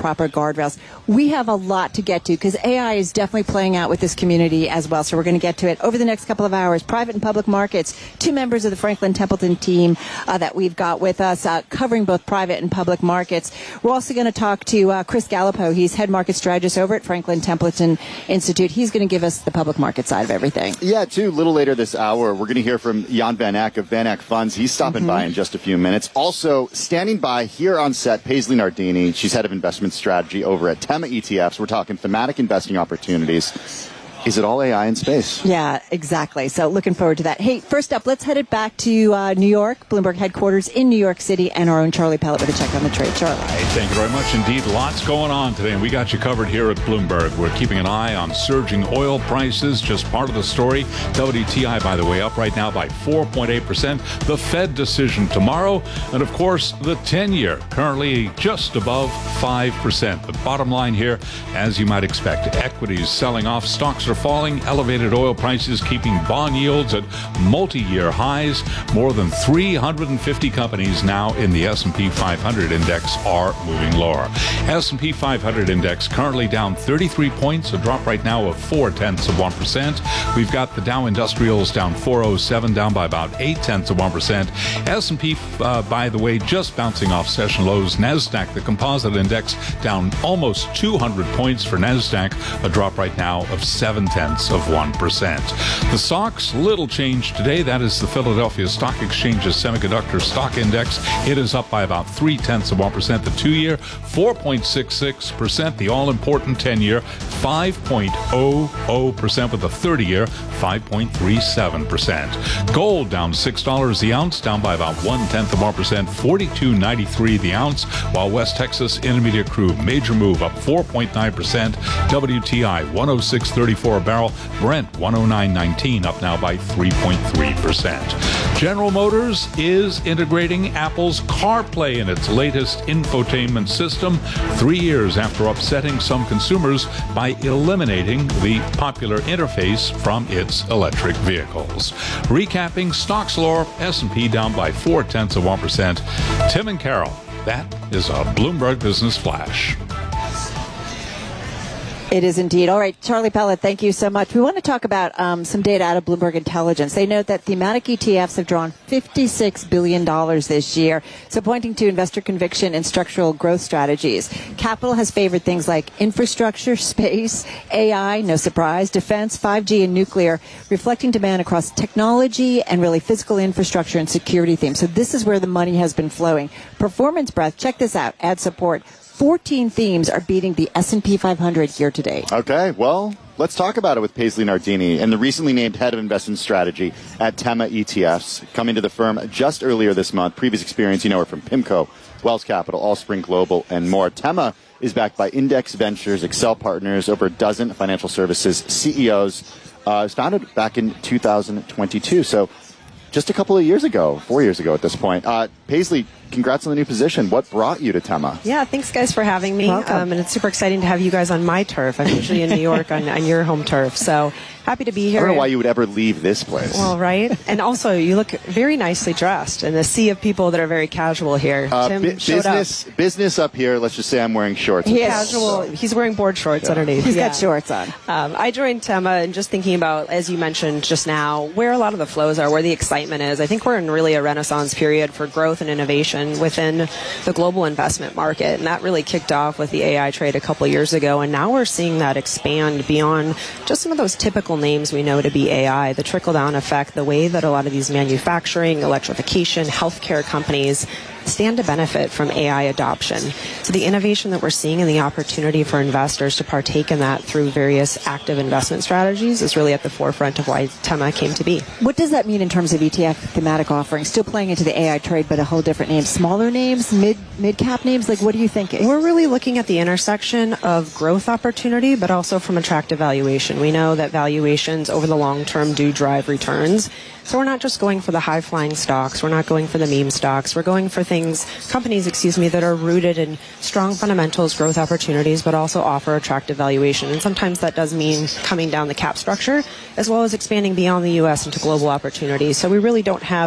proper guardrails. We have a lot to get to because AI is definitely playing out with this community as well. So we're going to get to it over the next couple of hours. Private and public markets, two members of the Franklin Templeton team that we've got with us covering both private and public markets. We're also going to talk to Chris Gallipo. He's head market strategist over at Franklin Templeton Institute. He's going to give us the public market side of everything. Yeah, too. A little later this hour, we're going to hear from Jan Van Eck of Van Eck Funds. He's stopping by in just a few minutes. Also, standing by here on set, Paisley Nardini. She's head of investment strategy over at Tema ETFs. We're talking thematic investing opportunities. Is it all AI in space? Yeah, exactly. So looking forward to that. Hey, first up, let's head it back to New York, Bloomberg headquarters in New York City, and our own Charlie Pellet with a check on the trade. Charlie. Hey, thank you very much indeed. Lots going on today, and we got you covered here at Bloomberg. We're keeping an eye on surging oil prices, just part of the story. WTI, by the way, up right now by 4.8%. The Fed decision tomorrow, and of course, the 10-year currently just above 5%. The bottom line here, as you might expect, equities selling off, stocks are falling, elevated oil prices keeping bond yields at multi-year highs. More than 350 companies now in the S&P 500 index are moving lower. S&P 500 index currently down 33 points, a drop right now of 0.4%. We've got the Dow Industrials down 407, down by about 0.8%. S&P, by the way, just bouncing off session lows. NASDAQ, the composite index, down almost 200 points for NASDAQ, a drop right now of 0.7%. The SOX, little change today. That is the Philadelphia Stock Exchange's Semiconductor Stock Index. It is up by about 0.3%. The 2-year, 4.66%. The all-important 10-year, 5.00%. With the 30-year, 5.37%. Gold down $6 the ounce, down by about 0.1%. 42.93 the ounce. While West Texas Intermediate Crude, major move, up 4.9%. WTI 106.34 a barrel. Brent 109.19, up now by 3.3%. General Motors is integrating Apple's CarPlay in its latest infotainment system 3 years after upsetting some consumers by eliminating the popular interface from its electric vehicles. Recapping stocks lower, S&P down by 0.4%. Tim and Carol, that is a Bloomberg Business Flash. It is indeed. All right, Charlie Pellet, thank you so much. We want to talk about some data out of Bloomberg Intelligence. They note that thematic ETFs have drawn $56 billion this year, so pointing to investor conviction and structural growth strategies. Capital has favored things like infrastructure, space, AI, no surprise, defense, 5G, and nuclear, reflecting demand across technology and really physical infrastructure and security themes. So this is where the money has been flowing. Performance breadth, check this out, ad support. 14 themes are beating the S&P 500 year to date. Okay, well, let's talk about it with Paisley Nardini and the recently named head of investment strategy at Tema ETFs, coming to the firm just earlier this month. Previous experience, you know her from PIMCO, Wells Capital, Allspring Global, and more. Tema is backed by Index Ventures, Excel Partners, over a dozen financial services CEOs. It was founded back in 2022, so just a couple of years ago, 4 years ago at this point. Paisley, congrats on the new position. What brought you to Tema? Yeah, thanks, guys, for having me. And it's super exciting to have you guys on my turf. I'm usually in New York on your home turf. So happy to be here. I don't know why you would ever leave this place. Well, right. And also, you look very nicely dressed in a sea of people that are very casual here. Tim showed up. Business up here. Let's just say I'm wearing shorts. Casual. He's wearing board shorts underneath. He's got shorts on. I joined Tema and just thinking about, as you mentioned just now, where a lot of the flows are, where the excitement is. I think we're in really a renaissance period for growth and innovation within the global investment market. And that really kicked off with the AI trade a couple of years ago. And now we're seeing that expand beyond just some of those typical names we know to be AI, the trickle-down effect, the way that a lot of these manufacturing, electrification, healthcare companies stand to benefit from AI adoption. So the innovation that we're seeing and the opportunity for investors to partake in that through various active investment strategies is really at the forefront of why Tema came to be. What does that mean in terms of ETF thematic offerings? Still playing into the AI trade, but a whole different name. Smaller names, mid-cap names? Like, what are you thinking? We're really looking at the intersection of growth opportunity, but also from attractive valuation. We know that valuations over the long term do drive returns. So we're not just going for the high-flying stocks. We're not going for the meme stocks. We're going for companies that are rooted in strong fundamentals, growth opportunities, but also offer attractive valuation. And sometimes that does mean coming down the cap structure, as well as expanding beyond the U.S. into global opportunities. So we really don't have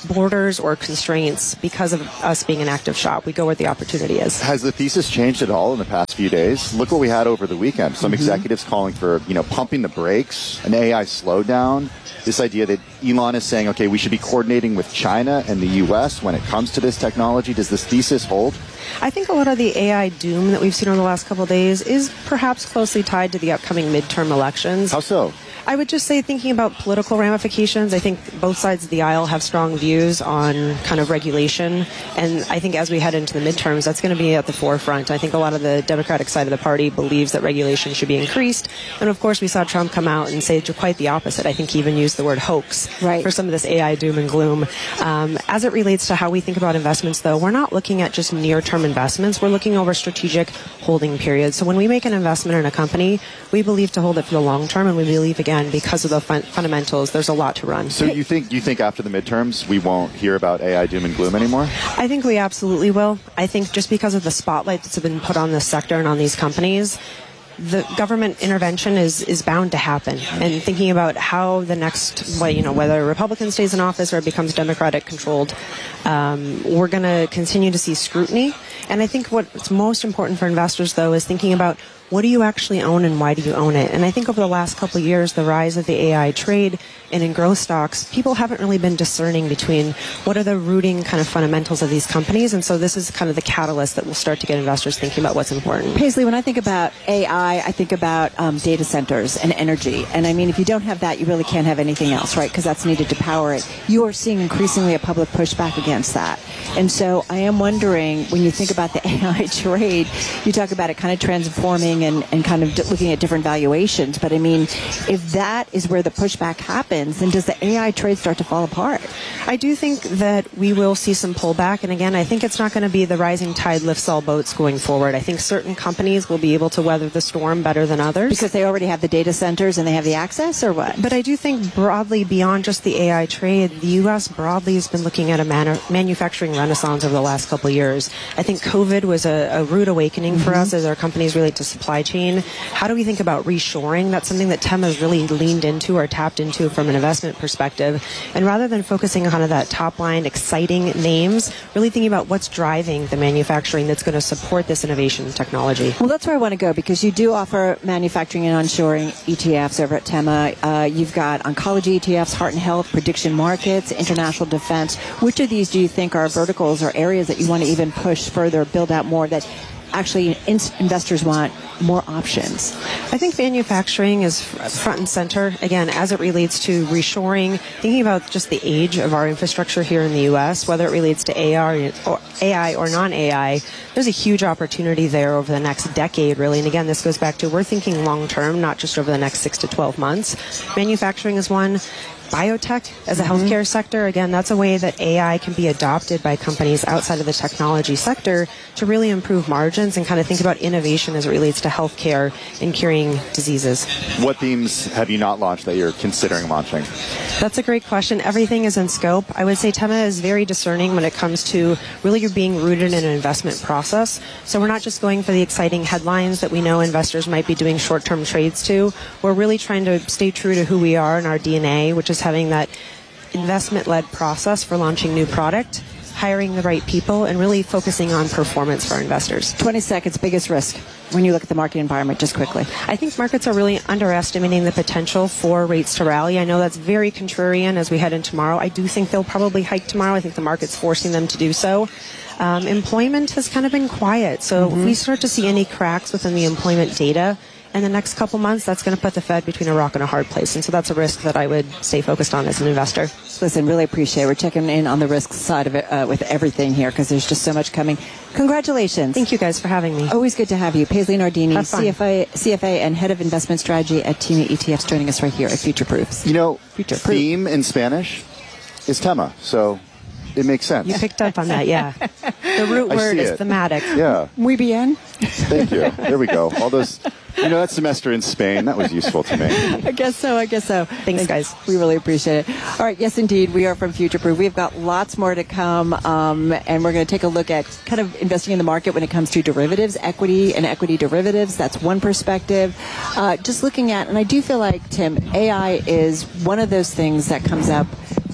borders or constraints because of us being an active shop. We go where the opportunity is. Has the thesis changed at all in the past few days? Look what we had over the weekend. Some executives calling for, pumping the brakes, an AI slowdown. This idea that Elon is saying, okay, we should be coordinating with China and the U.S. when it comes to this technology. Does this thesis hold? I think a lot of the AI doom that we've seen over the last couple of days is perhaps closely tied to the upcoming midterm elections. How so? I would just say, thinking about political ramifications, I think both sides of the aisle have strong views on kind of regulation. And I think as we head into the midterms, that's going to be at the forefront. I think a lot of the Democratic side of the party believes that regulation should be increased. And of course, we saw Trump come out and say quite the opposite. I think he even used the word hoax for some of this AI doom and gloom. As it relates to how we think about investments, though, we're not looking at just near-term investments. We're looking over strategic holding periods. So when we make an investment in a company, we believe to hold it for the long term, and we believe, again, because of the fundamentals, there's a lot to run. So you think after the midterms we won't hear about AI doom and gloom anymore? I think we absolutely will. I think just because of the spotlight that's been put on this sector and on these companies, the government intervention is bound to happen. And thinking about how the next, whether a Republican stays in office or it becomes Democratic controlled, we're going to continue to see scrutiny. And I think what's most important for investors, though, is thinking about what do you actually own and why do you own it? And I think over the last couple of years, the rise of the AI trade and in growth stocks, people haven't really been discerning between what are the rooting kind of fundamentals of these companies. And so this is kind of the catalyst that will start to get investors thinking about what's important. Paisley, when I think about AI, I think about data centers and energy. And I mean, if you don't have that, you really can't have anything else, right? Because that's needed to power it. You are seeing increasingly a public pushback against that. And so I am wondering, when you think about the AI trade, you talk about it kind of transforming and kind of looking at different valuations. But I mean, if that is where the pushback happens, then does the AI trade start to fall apart? I do think that we will see some pullback. And again, I think it's not going to be the rising tide lifts all boats going forward. I think certain companies will be able to weather the storm better than others. Because they already have the data centers and they have the access, or what? But I do think broadly, beyond just the AI trade, the U.S. broadly has been looking at a manufacturing renaissance over the last couple of years. I think COVID was a rude awakening for us as our companies relate to supply chain. How do we think about reshoring? That's something that Tema has really leaned into or tapped into from an investment perspective. And rather than focusing on kind of that top line, exciting names, really thinking about what's driving the manufacturing that's going to support this innovation technology. Well, that's where I want to go, because you do offer manufacturing and onshoring ETFs over at Tema. You've got oncology ETFs, heart and health, prediction markets, international defense. Which of these do you think are verticals or areas that you want to even push further, build out more, that actually investors want more options? I think manufacturing is front and center, again, as it relates to reshoring, thinking about just the age of our infrastructure here in the U.S., whether it relates to AI or non-AI, there's a huge opportunity there over the next decade, really. And again, this goes back to we're thinking long-term, not just over the next 6 to 12 months. Manufacturing is one. Biotech as a healthcare sector, again, that's a way that AI can be adopted by companies outside of the technology sector to really improve margins and kind of think about innovation as it relates to healthcare and curing diseases. What themes have you not launched that you're considering launching? That's a great question. Everything is in scope. I would say Tema is very discerning when it comes to really being rooted in an investment process. So we're not just going for the exciting headlines that we know investors might be doing short-term trades to. We're really trying to stay true to who we are and our DNA, which is having that investment-led process for launching new product, hiring the right people, and really focusing on performance for our investors. 20 seconds, biggest risk when you look at the market environment, just quickly. I think markets are really underestimating the potential for rates to rally. I know that's very contrarian as we head into tomorrow. I do think they'll probably hike tomorrow. I think the market's forcing them to do so. Employment has kind of been quiet. So if we start to see any cracks within the employment data in the next couple months, that's going to put the Fed between a rock and a hard place. And so that's a risk that I would stay focused on as an investor. Listen, really appreciate it. We're checking in on the risk side of it with everything here, because there's just so much coming. Congratulations. Thank you guys for having me. Always good to have you. Paisley Nardini, CFA and Head of Investment Strategy at Tema ETFs, joining us right here at Future Proofs. You know, theme in Spanish is Tema, so it makes sense. You picked up on that, yeah. The root word is thematic. Yeah. Muy bien. Thank you. There we go. All those, that semester in Spain, that was useful to me. I guess so. Thanks, guys. We really appreciate it. All right. Yes, indeed. We are from Future Proof. We've got lots more to come, and we're going to take a look at kind of investing in the market when it comes to derivatives, equity and equity derivatives. That's one perspective. Just looking at, and I do feel like, Tim, AI is one of those things that comes up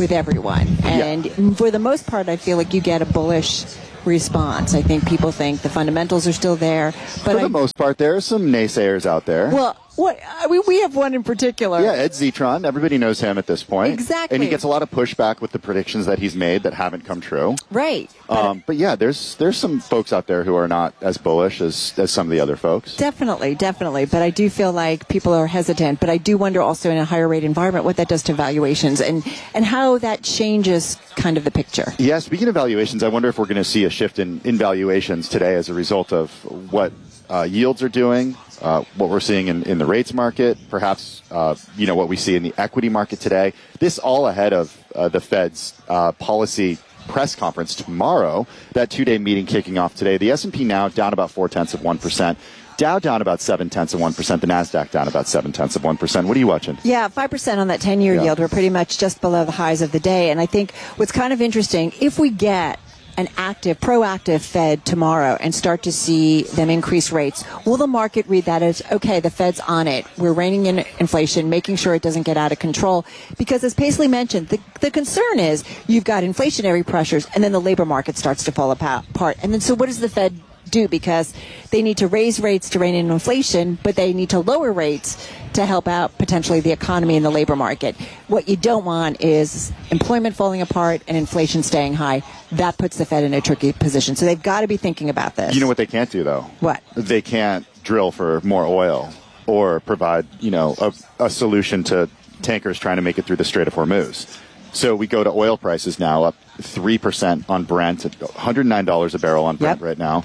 with everyone. And for the most part, I feel like you get a bullish response. I think people think the fundamentals are still there. But For the most part, there are some naysayers out there. well, we have one in particular. Yeah, Ed Zitron. Everybody knows him at this point. Exactly. And he gets a lot of pushback with the predictions that he's made that haven't come true. Right. But yeah, there's some folks out there who are not as bullish as some of the other folks. Definitely. But I do feel like people are hesitant. But I do wonder also in a higher rate environment what that does to valuations and how that changes kind of the picture. Yeah, speaking of valuations, I wonder if we're going to see a shift in valuations today as a result of what yields are doing, what we're seeing in the rates market, perhaps what we see in the equity market today. This all ahead of the Fed's policy press conference tomorrow, that two-day meeting kicking off today. The S&P now down about 0.4%. Dow down about 0.7%. The NASDAQ down about 0.7%. What are you watching? Yeah, 5% on that 10-year yield. We're pretty much just below the highs of the day. And I think what's kind of interesting, if we get an active, proactive Fed tomorrow and start to see them increase rates, will the market read that as, okay, the Fed's on it. We're reining in inflation, making sure it doesn't get out of control. Because as Paisley mentioned, the concern is you've got inflationary pressures and then the labor market starts to fall apart. And then so what does the Fed do? Because they need to raise rates to rein in inflation, but they need to lower rates to help out potentially the economy and the labor market. What you don't want is employment falling apart and inflation staying high. That puts the Fed in a tricky position. So they've got to be thinking about this. You know what they can't do, though? What? They can't drill for more oil or provide, a solution to tankers trying to make it through the Strait of Hormuz. So we go to oil prices now up 3% on Brent, at $109 a barrel on Brent right now.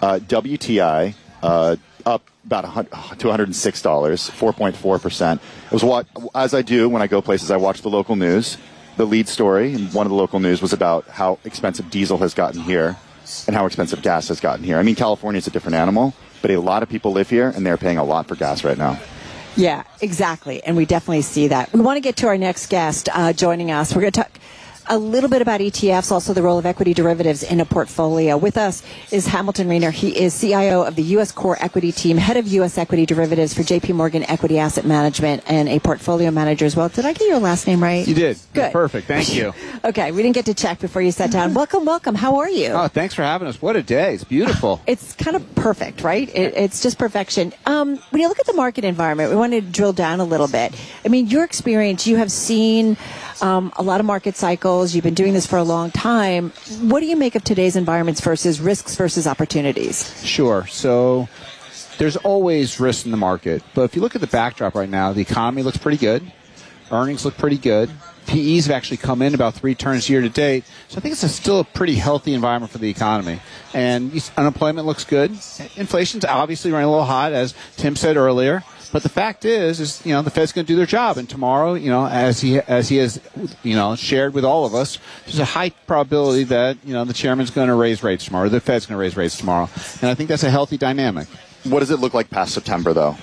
WTI up about to $106, 4.4%. It was what, as I do when I go places, I watch the local news. The lead story in one of the local news was about how expensive diesel has gotten here and how expensive gas has gotten here. I mean, California is a different animal, but a lot of people live here and they're paying a lot for gas right now. Yeah, exactly. And we definitely see that. We want to get to our next guest joining us. We're going to talk a little bit about ETFs, also the role of equity derivatives in a portfolio. With us is Hamilton Reiner. He is CIO of the U.S. Core Equity Team, head of U.S. Equity Derivatives for J.P. Morgan Equity Asset Management, and a portfolio manager as well. Did I get your last name right? You did. Good. Perfect. Thank you. Okay, we didn't get to check before you sat down. Welcome. How are you? Oh, thanks for having us. What a day. It's beautiful. It's kind of perfect, right? It's just perfection. When you look at the market environment, we want to drill down a little bit. I mean, your experience, you have seen a lot of market cycles. You've been doing this for a long time. What do you make of today's environments versus risks versus opportunities? Sure. So there's always risk in the market. But if you look at the backdrop right now, the economy looks pretty good. Earnings look pretty good. PEs have actually come in about 3 turns year to date. So I think it's still a pretty healthy environment for the economy. And unemployment looks good. Inflation's obviously running a little hot, as Tim said earlier. But the fact is the Fed's going to do their job, and tomorrow, as he has, shared with all of us, there's a high probability that the chairman's going to raise rates tomorrow, or the Fed's going to raise rates tomorrow, and I think that's a healthy dynamic. What does it look like past September, though?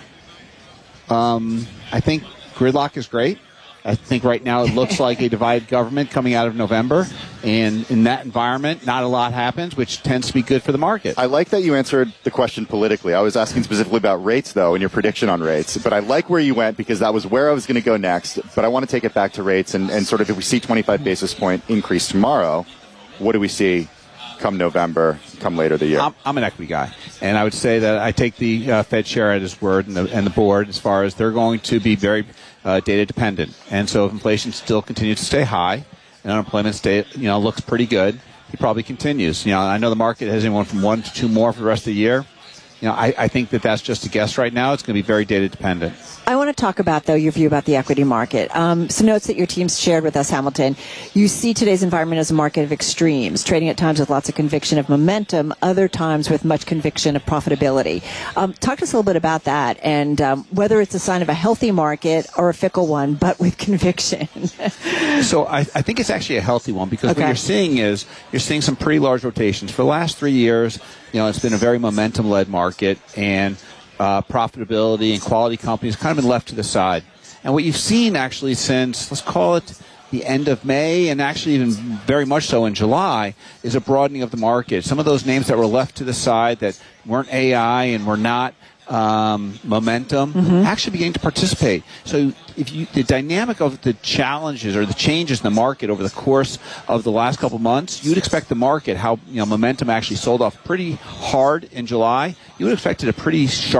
I think gridlock is great. I think right now it looks like a divided government coming out of November. And in that environment, not a lot happens, which tends to be good for the market. I like that you answered the question politically. I was asking specifically about rates, though, and your prediction on rates. But I like where you went because that was where I was going to go next. But I want to take it back to rates and sort of if we see 25 basis point increase tomorrow, what do we see come November, come later the year? I'm an equity guy, and I would say that I take the Fed chair at his word and the board as far as they're going to be very data dependent. And so if inflation still continues to stay high and unemployment looks pretty good, he probably continues. I know the market has anyone from 1 to 2 more for the rest of the year. I think that's just a guess right now. It's going to be very data dependent. I want to talk about, though, your view about the equity market. Some notes that your team's shared with us, Hamilton. You see today's environment as a market of extremes, trading at times with lots of conviction of momentum, other times with much conviction of profitability. Talk to us a little bit about that and whether it's a sign of a healthy market or a fickle one, but with conviction. So I think it's actually a healthy one because what you're seeing is you're seeing some pretty large rotations. For the last 3 years, it's been a very momentum-led market, and profitability and quality companies kind of been left to the side. And what you've seen actually since, let's call it the end of May, and actually even very much so in July, is a broadening of the market. Some of those names that were left to the side that weren't AI and were not Momentum, actually beginning to participate. So the dynamic of the challenges or the changes in the market over the course of the last couple months, you would expect the market, how Momentum actually sold off pretty hard in July, you would expect it a pretty sharp